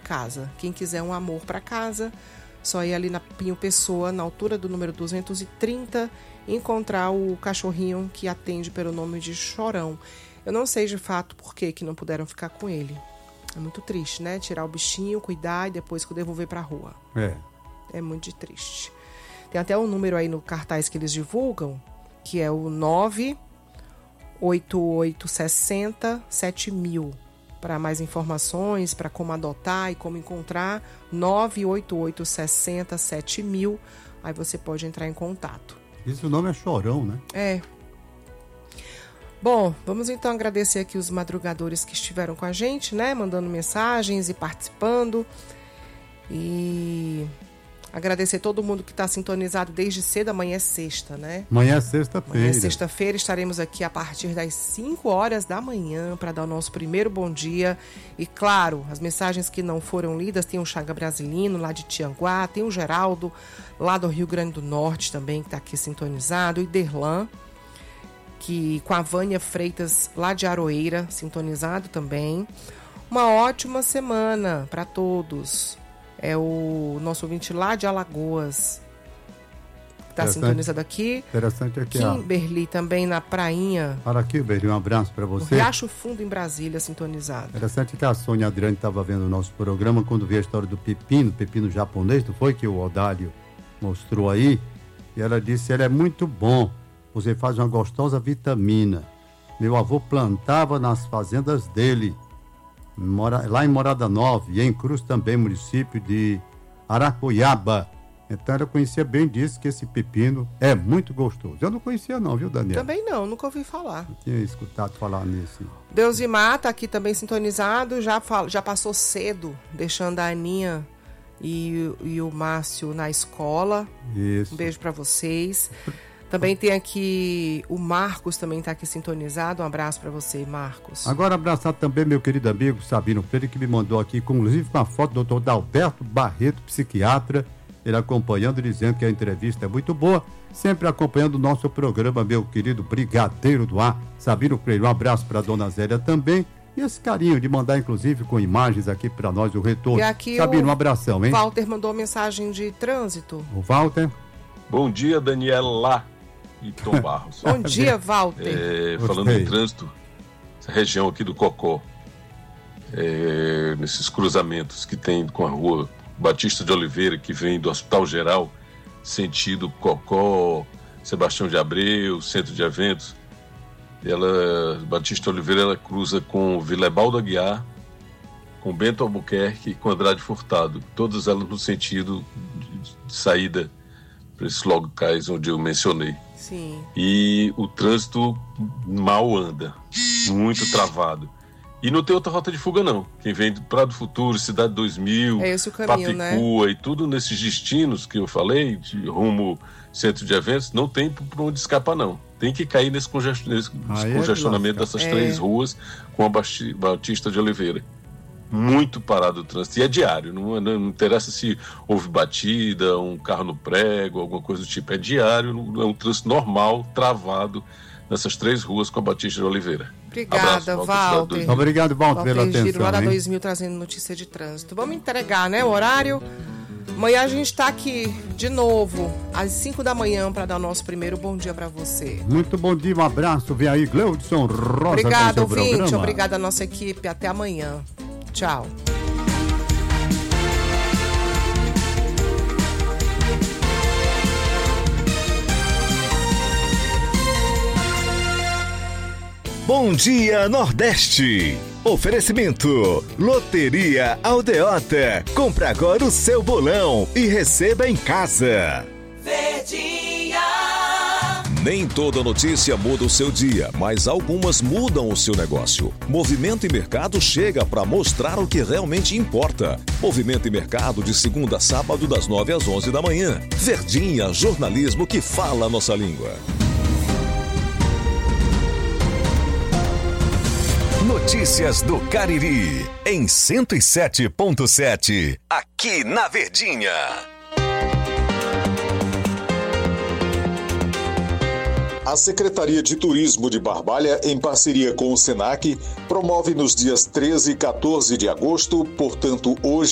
casa. Quem quiser um amor para casa, só ir ali na Pinho Pessoa, na altura do número 230, encontrar o cachorrinho que atende pelo nome de Chorão. Eu não sei de fato por que não puderam ficar com ele. É muito triste, né? Tirar o bichinho, cuidar e depois devolver pra rua. É muito triste. Tem até um número aí no cartaz que eles divulgam, que é o 98860-7000. Para mais informações, para como adotar e como encontrar, 98860-7000. Aí você pode entrar em contato. Esse nome é Chorão, né? É. Bom, vamos então agradecer aqui os madrugadores que estiveram com a gente, né? Mandando mensagens e participando. E agradecer todo mundo que está sintonizado desde cedo. Amanhã é sexta, né? Amanhã é sexta-feira. Amanhã é sexta-feira, estaremos aqui a partir das 5 horas da manhã para dar o nosso primeiro bom dia. E claro, as mensagens que não foram lidas, tem o Chaga Brasilino lá de Tianguá, tem o Geraldo lá do Rio Grande do Norte também, que está aqui sintonizado, e Derlan, que com a Vânia Freitas lá de Aroeira, sintonizado também. Uma ótima semana para todos. É o nosso ouvinte lá de Alagoas, que está sintonizado aqui. Interessante aqui. Kimberly também na prainha. Para aqui, Kimberly, um abraço para você. Riacho Fundo, em Brasília, sintonizado. Interessante que a Sônia Adriane estava vendo o nosso programa quando viu a história do pepino japonês, não foi que o Odálio mostrou aí? E ela disse, ele é muito bom, você faz uma gostosa vitamina. Meu avô plantava nas fazendas dele, lá em Morada Nova e em Cruz também, município de Aracoiaba. Então ela conhecia bem disso, que esse pepino é muito gostoso. Eu não conhecia não, viu, Daniel? Também não, nunca ouvi falar. Não tinha escutado falar nisso. Deusimar tá aqui também sintonizado, já passou cedo, deixando a Aninha e o Márcio na escola. Isso. Um beijo para vocês. Também tem aqui o Marcos, também está aqui sintonizado. Um abraço para você, Marcos. Agora abraçar também meu querido amigo Sabino Freire, que me mandou aqui, inclusive com a foto do doutor Dalberto Barreto, psiquiatra, ele acompanhando, dizendo que a entrevista é muito boa, sempre acompanhando o nosso programa, meu querido brigadeiro do ar, Sabino Freire. Um abraço para dona Zélia também. E esse carinho de mandar, inclusive, com imagens aqui para nós, o retorno. E aqui Sabino, um abração, hein? O Walter mandou uma mensagem de trânsito. O Walter. Bom dia, Daniela e Tom Barros. Bom dia, Walter. Falando em trânsito, essa região aqui do Cocó, nesses cruzamentos que tem com a rua Batista de Oliveira, que vem do Hospital Geral, sentido Cocó, Sebastião de Abreu, Centro de Eventos. Batista Oliveira, ela cruza com Vilebaldo Aguiar, com Bento Albuquerque e com Andrade Furtado, todas elas no sentido de saída para esses locais onde eu mencionei. Sim. E o trânsito mal anda, muito travado. E não tem outra rota de fuga, não. Quem vem do Prado Futuro, Cidade 2000, esse o caminho, Papicua, né? E tudo nesses destinos que eu falei, de rumo Centro de Eventos, não tem por onde escapar, não. Tem que cair nesse congestionamento dessas três ruas com a Batista de Oliveira. Muito parado o trânsito. E é diário, não interessa se houve batida, um carro no prego, alguma coisa do tipo. É diário, é um trânsito normal, travado, nessas três ruas com a Batista de Oliveira. Obrigada, Walter. Obrigado, Walter, pela atenção. Giro, lá da 2000, trazendo notícia de trânsito. Vamos entregar, né, o horário. Amanhã a gente está aqui de novo, às 5 da manhã, para dar o nosso primeiro bom dia para você. Muito bom dia, um abraço. Vem aí, Gleudson Rosa. Obrigada, ouvinte. Obrigada à nossa equipe. Até amanhã. Tchau. Bom dia, Nordeste. Oferecimento: Loteria Aldeota. Compre agora o seu bolão e receba em casa. Verdinha. Nem toda notícia muda o seu dia, mas algumas mudam o seu negócio. Movimento e Mercado chega para mostrar o que realmente importa. Movimento e Mercado de segunda a sábado das 9 às 11 da manhã. Verdinha, jornalismo que fala a nossa língua. Notícias do Cariri, em 107.7, aqui na Verdinha. A Secretaria de Turismo de Barbalha, em parceria com o SENAC, promove nos dias 13 e 14 de agosto, portanto hoje